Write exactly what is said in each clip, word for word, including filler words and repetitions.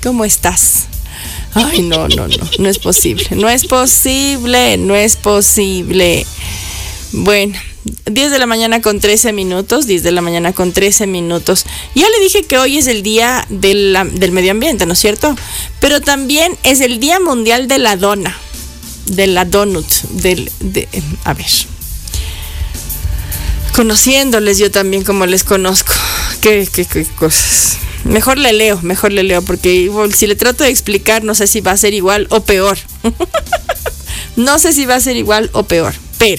¿Cómo estás? Ay, no, no, no, no es posible, no es posible, no es posible. Bueno, diez de la mañana con trece minutos, diez de la mañana con trece minutos. Ya le dije que hoy es el día de la, del medio ambiente, ¿no es cierto? Pero también es el Día Mundial de la Dona, de la donut, del, de, a ver, conociéndoles yo también como les conozco, qué, qué, qué cosas. Mejor le leo, mejor le leo, porque si le trato de explicar no sé si va a ser igual o peor. No sé si va a ser igual o peor, pero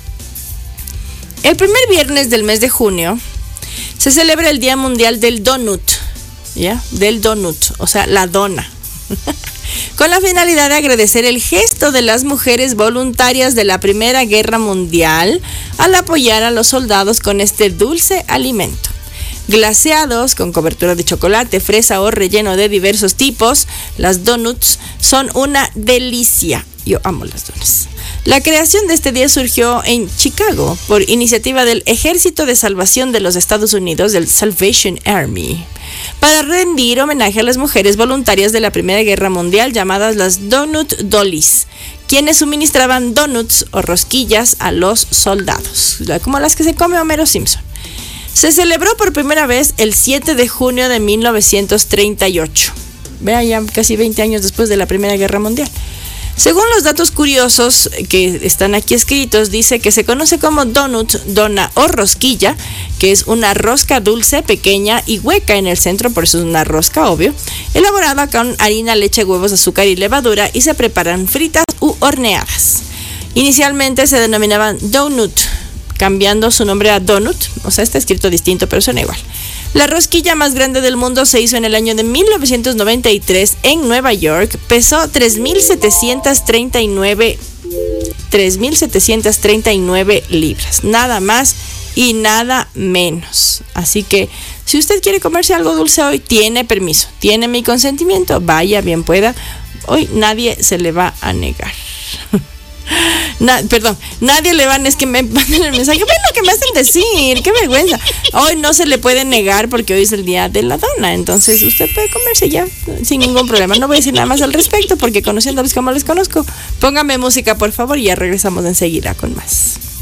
el primer viernes del mes de junio se celebra el Día Mundial del Donut, ¿ya? Del donut, o sea, la dona. Con la finalidad de agradecer el gesto de las mujeres voluntarias de la Primera Guerra Mundial al apoyar a los soldados con este dulce alimento. Glaseados con cobertura de chocolate, fresa o relleno de diversos tipos, las donuts son una delicia. Yo amo las donuts. La creación de este día surgió en Chicago por iniciativa del Ejército de Salvación de los Estados Unidos, del Salvation Army, para rendir homenaje a las mujeres voluntarias de la Primera Guerra Mundial llamadas las Donut Dollies, quienes suministraban donuts o rosquillas a los soldados, como las que se come Homero Simpson. Se celebró por primera vez el siete de junio de mil novecientos treinta y ocho. Vean, ya casi veinte años después de la Primera Guerra Mundial. Según los datos curiosos que están aquí escritos, dice que se conoce como donut, dona o rosquilla, que es una rosca dulce, pequeña y hueca en el centro, por eso es una rosca, obvio, elaborada con harina, leche, huevos, azúcar y levadura, y se preparan fritas u horneadas. Inicialmente se denominaban donut, cambiando su nombre a donut, o sea, está escrito distinto, pero suena igual. La rosquilla más grande del mundo se hizo en el año de mil novecientos noventa y tres en Nueva York. Pesó tres mil setecientos treinta y nueve libras, nada más y nada menos. Así que si usted quiere comerse algo dulce hoy, tiene permiso, tiene mi consentimiento, vaya bien pueda. Hoy nadie se le va a negar. Na, perdón, nadie le van, es que me manden el mensaje, bueno, ¿qué me hacen decir? ¡Qué vergüenza! Hoy no se le puede negar porque hoy es el día de la dona, entonces usted puede comerse ya sin ningún problema. No voy a decir nada más al respecto porque conociéndoles como les conozco. Póngame música, por favor, y ya regresamos enseguida con más.